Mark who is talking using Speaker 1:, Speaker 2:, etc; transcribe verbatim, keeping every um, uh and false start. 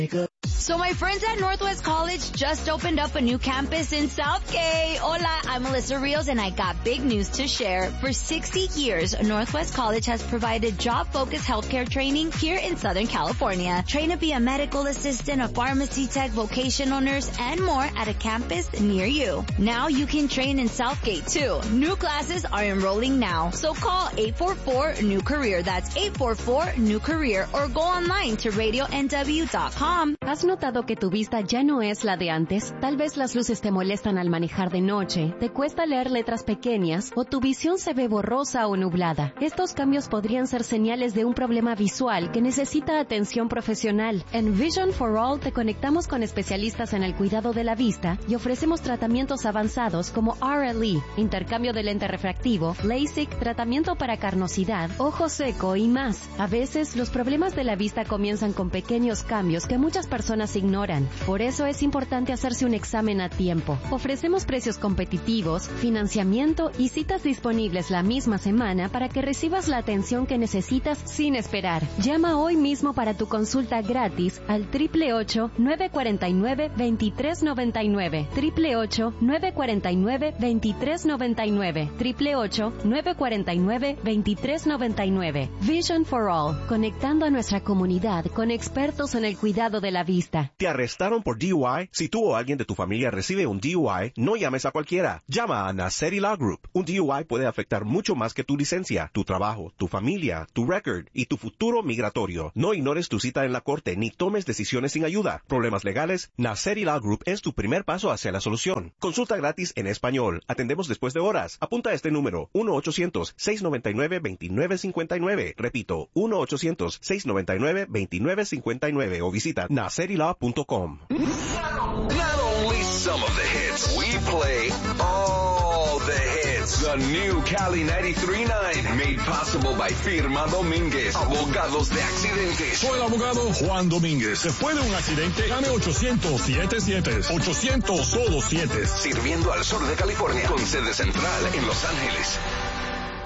Speaker 1: So my friends at Northwest College just opened up a new campus in Southgate. Hola, I'm Melissa Rios and I got big news to share. For sixty years, Northwest College has provided job-focused healthcare training here in Southern California. Train to be a medical assistant, a pharmacy tech, vocational nurse, and more at a campus near you. Now you can train in Southgate too. New classes are enrolling now. So call eight four four, N E W, career. That's eight four four, N E W, career. Or go online to radio N W dot com.
Speaker 2: ¿Has notado que tu vista ya no es la de antes? Tal vez las luces te molestan al manejar de noche, te cuesta leer letras pequeñas o tu visión se ve borrosa o nublada. Estos cambios podrían ser señales de un problema visual que necesita atención profesional. En Vision for All te conectamos con especialistas en el cuidado de la vista y ofrecemos tratamientos avanzados como R L E, intercambio de lente refractivo, LASIK, tratamiento para carnosidad, ojo seco y más. A veces los problemas de la vista comienzan con pequeños cambios que muchas personas ignoran. Por eso es importante hacerse un examen a tiempo. Ofrecemos precios competitivos, financiamiento y citas disponibles la misma semana para que recibas la atención que necesitas sin esperar. Llama hoy mismo para tu consulta gratis al ocho ocho ocho, nueve cuatro nueve, dos tres nueve nueve, ocho ocho ocho, nueve cuatro nueve, dos tres nueve nueve, ocho ocho ocho, nueve cuatro nueve, dos tres nueve nueve. Vision for All, conectando a nuestra comunidad con expertos en el cuidado de la vista.
Speaker 3: ¿Te arrestaron por D U I? Si tú o alguien de tu familia recibe un D U I, no llames a cualquiera. Llama a Nasseri Law Group. Un D U I puede afectar mucho más que tu licencia, tu trabajo, tu familia, tu record y tu futuro migratorio. No ignores tu cita en la corte ni tomes decisiones sin ayuda. Problemas legales, Nasseri Law Group es tu primer paso hacia la solución. Consulta gratis en español. Atendemos después de horas. Apunta este número, uno ochocientos, seiscientos noventa y nueve, veintinueve cincuenta y nueve. Repito, uno ochocientos, seiscientos noventa y nueve, veintinueve cincuenta y nueve o visita nasseri law punto com.
Speaker 4: Not only some of the hits, we play all the hits. The new Cali ninety-three point nine, made possible by Firma Domínguez, abogados de accidentes.
Speaker 5: Soy el abogado Juan Domínguez. Después de un accidente, llame ochocientos, siete siete, ochocientos, solo siete.
Speaker 4: Sirviendo al sur de California, con sede central en Los Ángeles.